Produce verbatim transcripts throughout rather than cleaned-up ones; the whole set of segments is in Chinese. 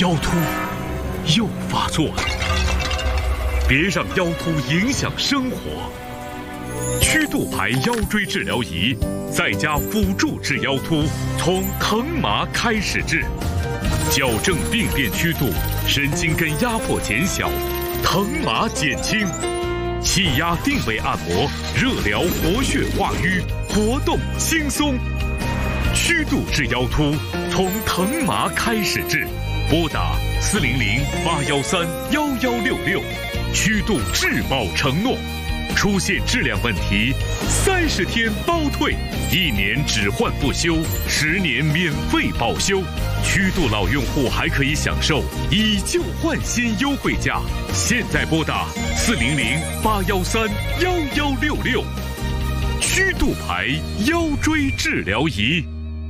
腰突又发作了，别让腰突影响生活。曲度牌腰椎治疗仪在家辅助治腰突，从疼麻开始治，矫正病变曲度，神经根压迫减小，疼麻减轻。气压定位按摩，热疗活血化瘀，活动轻松。曲度治腰突，从疼麻开始治，拨打四零零八幺三幺幺六六，曲度质保承诺。出现质量问题，三十天包退，一年只换不修，十年免费保修。曲度老用户还可以享受以旧换新优惠价。现在拨打四零零八幺三幺幺六六，曲度牌腰椎治疗仪。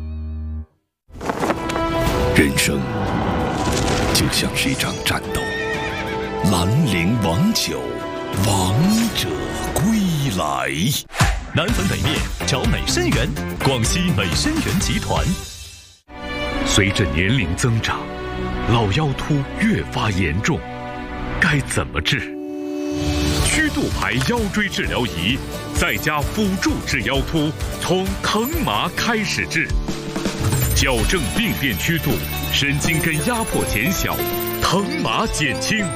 人生就像是一场战斗，兰陵王酒，王者归来。 南汾北面找美参园，广西美参园集团。 随着年龄增长，老腰突越发严重，该怎么治？曲度牌腰椎治疗仪在家辅助治腰突，从疼麻开始治，矫正病变曲度，神经根压迫减小，疼麻减轻。